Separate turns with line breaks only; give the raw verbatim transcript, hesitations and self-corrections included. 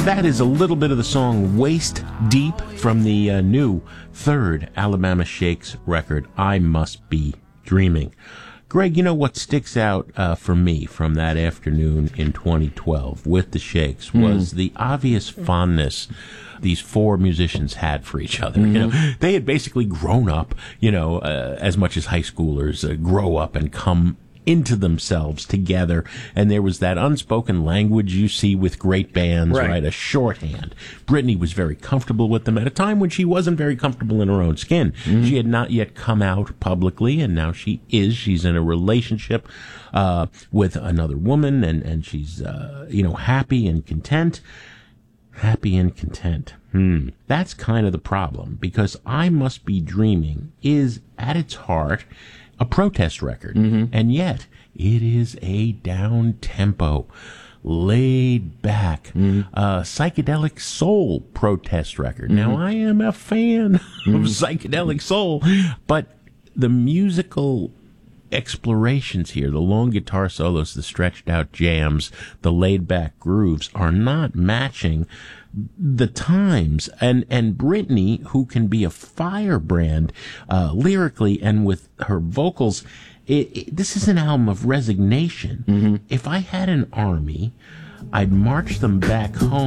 That is a little bit of the song Waist Deep from the uh, new third Alabama Shakes record, I Must Be Dreaming. Greg, you know what sticks out uh, for me from that afternoon in twenty twelve with the Shakes was mm. the obvious fondness these four musicians had for each other. Mm-hmm. You know, they had basically grown up, you know, uh, as much as high schoolers uh, grow up and come into themselves together, and there was that unspoken language you see with great bands, right. right? A shorthand. Brittany was very comfortable with them at a time when she wasn't very comfortable in her own skin. Mm-hmm. She had not yet come out publicly, and now she is. She's in a relationship uh, with another woman, and, and she's, uh, you know, happy and content. Happy and content. Hmm. That's kind of the problem, because I Must Be Dreaming is, at its heart, a protest record, mm-hmm. and yet it is a down-tempo, laid-back, mm-hmm. uh, psychedelic soul protest record. Mm-hmm. Now, I am a fan mm-hmm. of psychedelic soul, but the musical explorations here, the long guitar solos, the stretched-out jams, the laid-back grooves, are not matching the times. And and Brittany, who can be a firebrand uh, lyrically and with her vocals, it, it, this is an album of resignation. Mm-hmm. If I had an army, I'd march them back home.